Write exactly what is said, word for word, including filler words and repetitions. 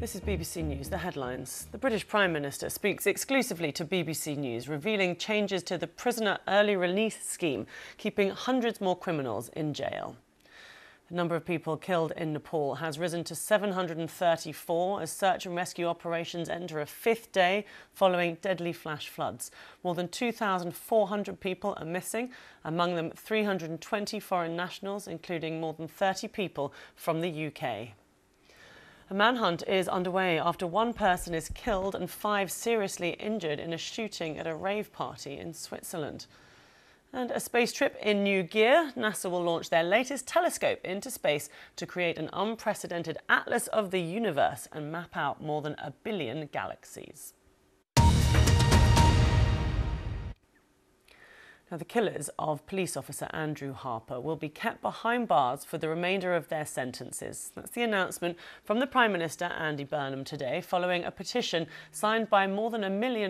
This is B B C News, the headlines. The British Prime Minister speaks exclusively to B B C News, revealing changes to the prisoner early release scheme, keeping hundreds more criminals in jail. The number of people killed in Nepal has risen to seven hundred thirty-four as search and rescue operations enter a fifth day following deadly flash floods. More than two thousand four hundred people are missing, among them three hundred twenty foreign nationals, including more than thirty people from the U K. A manhunt is underway after one person is killed and five seriously injured in a shooting at a rave party in Switzerland. And a space trip in new gear. NASA will launch their latest telescope into space to create an unprecedented atlas of the universe and map out more than a billion galaxies. Now, the killers of police officer Andrew Harper will be kept behind bars for the remainder of their sentences. That's the announcement from the Prime Minister, Andy Burnham, today, following a petition signed by more than a million